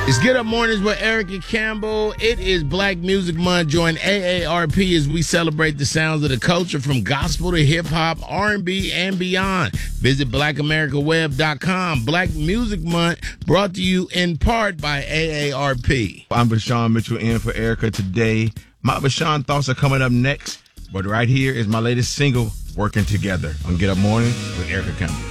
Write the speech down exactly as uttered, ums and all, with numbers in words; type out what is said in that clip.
It's Get Up Mornings with Erica Campbell. It is Black Music Month. Join A A R P as we celebrate the sounds of the culture from gospel to hip-hop, R and B, and beyond. Visit black america web dot com. Black Music Month brought to you in part by A A R P. I'm Bashawn Mitchell in for Erica today. My Bashawn thoughts are coming up next, but right here is my latest single, Working Together, on Get Up Mornings with Erica Campbell.